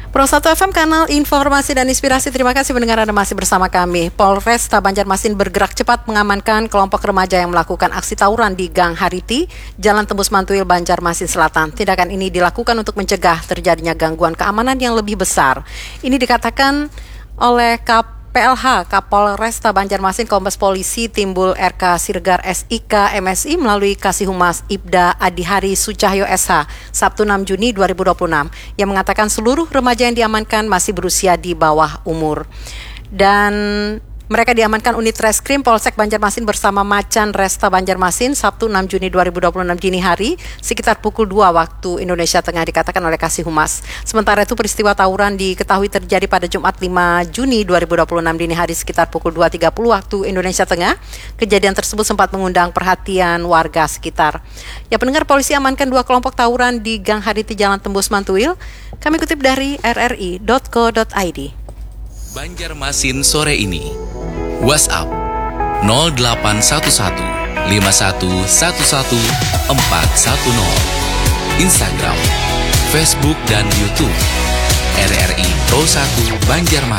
Pro 1 FM, kanal informasi dan inspirasi. Terima kasih mendengar Anda masih bersama kami. Polresta Banjarmasin bergerak cepat mengamankan kelompok remaja yang melakukan aksi tawuran di Gang Hariti, Jalan Tembus Mantuil, Banjarmasin Selatan. Tindakan ini dilakukan untuk mencegah terjadinya gangguan keamanan yang lebih besar. Ini dikatakan oleh PLH Kapolresta Banjarmasin Kombes Polisi Timbul RK Siregar SIK MSI melalui Kasih Humas Ibda Adihari Sucahyo SH Sabtu 6 Juni 2026 yang mengatakan seluruh remaja yang diamankan masih berusia di bawah umur. Dan mereka diamankan unit Reskrim Polsek Banjarmasin bersama Macan Resta Banjarmasin Sabtu 6 Juni 2026 dini hari sekitar pukul 2 waktu Indonesia Tengah, dikatakan oleh Kasih Humas. Sementara itu peristiwa tawuran diketahui terjadi pada Jumat 5 Juni 2026 dini hari sekitar pukul 2.30 waktu Indonesia Tengah. Kejadian tersebut sempat mengundang perhatian warga sekitar. Ya, pendengar, polisi amankan 2 kelompok tawuran di Gang Hariti Jalan Tembus Mantuil. Kami kutip dari rri.co.id. Banjarmasin sore ini. WhatsApp 0811 5111 410. Instagram, Facebook dan YouTube RRI Pro 1 Banjarmasin.